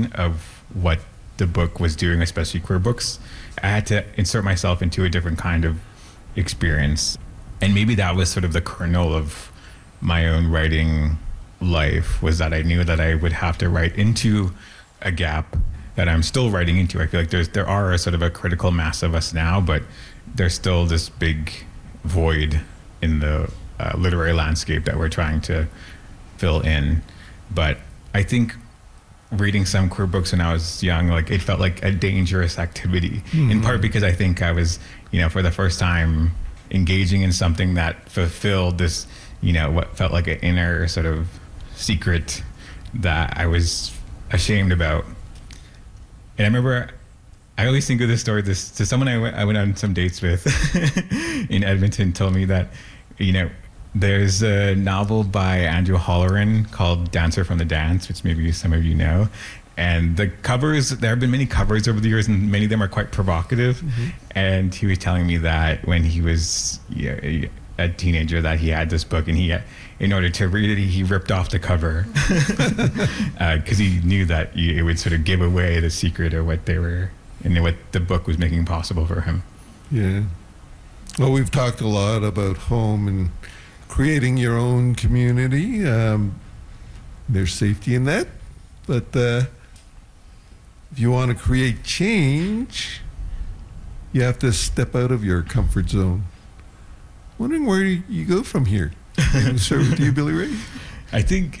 understanding of what the book was doing, especially queer books. I had to insert myself into a different kind of experience. And maybe that was sort of the kernel of my own writing life, was that I knew that I would have to write into a gap that I'm still writing into. I feel like there are a sort of a critical mass of us now, but there's still this big void in the literary landscape that we're trying to fill in. But I think reading some queer books when I was young, like it felt like a dangerous activity, in part because I think I was, for the first time engaging in something that fulfilled this, what felt like an inner sort of secret that I was ashamed about. And I remember, I always think of this story, to someone I went on some dates with in Edmonton, told me that, there's a novel by Andrew Holleran called Dancer from the Dance, which maybe some of you know. And the covers, there have been many covers over the years, and many of them are quite provocative. And he was telling me that when he was a teenager, that he had this book, and in order to read it, he ripped off the cover because he knew that it would sort of give away the secret of what they were, and what the book was making possible for him. Yeah. Well, we've talked a lot about home and creating your own community. There's safety in that, but if you want to create change, you have to step out of your comfort zone. Wondering where you go from here. Start with you, Billy Ray. I think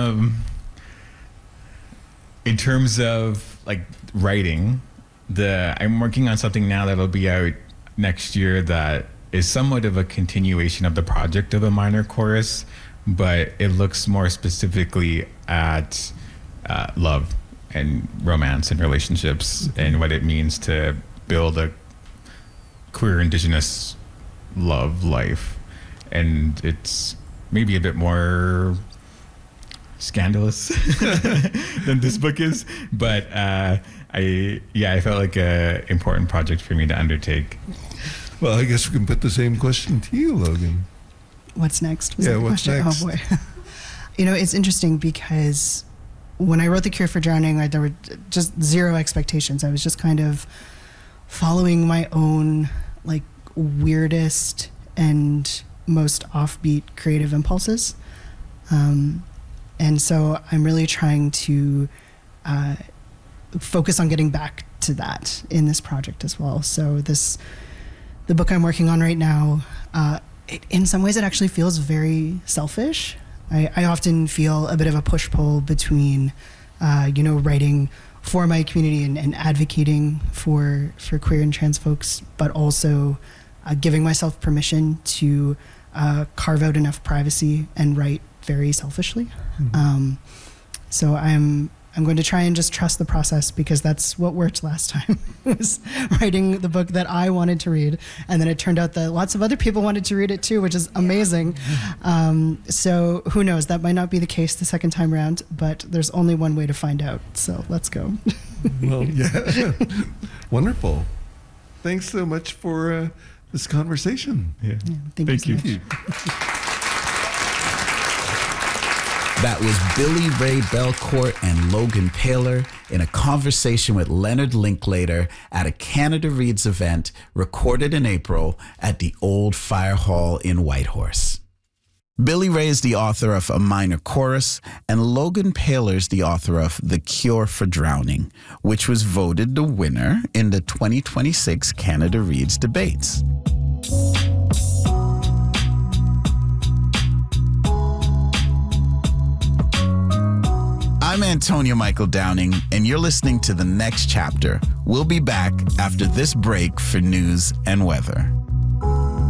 in terms of like writing, I'm working on something now that'll be out next year that is somewhat of a continuation of the project of A Minor Chorus, but it looks more specifically at love and romance and relationships and what it means to build a queer Indigenous love life. And it's maybe a bit more scandalous than this book is, but I felt like an important project for me to undertake. Well, I guess we can put the same question to you, Logan. What's next? What's next? Oh boy. It's interesting because when I wrote The Cure for Drowning, there were just zero expectations. I was just kind of following my own like weirdest and most offbeat creative impulses. And so I'm really trying to focus on getting back to that in this project as well. So the book I'm working on right now, in some ways it actually feels very selfish. I often feel a bit of a push-pull between, writing for my community and advocating for queer and trans folks, but also giving myself permission to carve out enough privacy and write very selfishly. So I'm going to try and just trust the process, because that's what worked last time, was writing the book that I wanted to read. And then it turned out that lots of other people wanted to read it too, which is amazing. So who knows, that might not be the case the second time around, but there's only one way to find out. So let's go. Well, yeah. Wonderful. Thanks so much for this conversation. Thank you so much. That was Billy Ray Belcourt and Logan Paylor in a conversation with Leonard Linklater at a Canada Reads event recorded in April at the Old Fire Hall in Whitehorse. Billy Ray is the author of A Minor Chorus, and Logan Paylor is the author of The Cure for Drowning, which was voted the winner in the 2026 Canada Reads debates. I'm Antonio Michael Downing, and you're listening to The Next Chapter. We'll be back after this break for news and weather.